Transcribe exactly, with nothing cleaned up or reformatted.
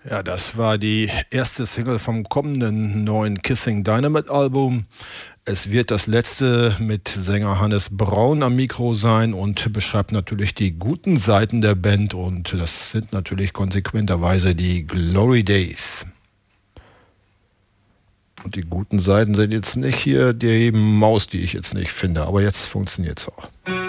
Ja, das war die erste Single vom kommenden neuen Kissing Dynamite Album. Es wird das letzte mit Sänger Hannes Braun am Mikro sein und beschreibt natürlich die guten Seiten der Band, und das sind natürlich konsequenterweise die Glory Days. Und die guten Seiten sind jetzt nicht hier die Maus, die ich jetzt nicht finde, aber jetzt funktioniert es auch.